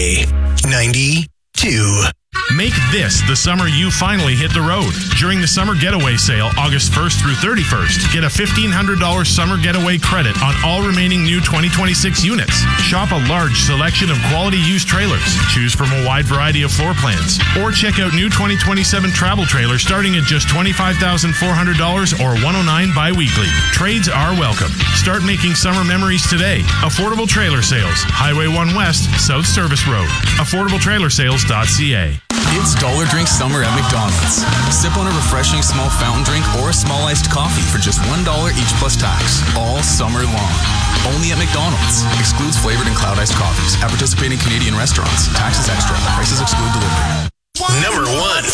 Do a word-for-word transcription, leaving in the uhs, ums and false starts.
K ninety-two. Make this the summer you finally hit the road. During the Summer Getaway Sale, August first through thirty-first, get a fifteen hundred dollars Summer Getaway credit on all remaining new twenty twenty-six units. Shop a large selection of quality used trailers. Choose from a wide variety of floor plans. Or check out new twenty twenty-seven travel trailers starting at just twenty-five thousand four hundred dollars or one hundred nine dollars bi-weekly. Trades are welcome. Start making summer memories today. Affordable Trailer Sales, Highway one West, South Service Road. affordable trailer sales dot c a. It's Dollar Drink Summer at McDonald's. Sip on a refreshing small fountain drink or a small iced coffee for just one dollar each plus tax. All summer long. Only at McDonald's. Excludes flavored and cloud iced coffees. At participating Canadian restaurants. Taxes extra. Prices exclude delivery. Number one.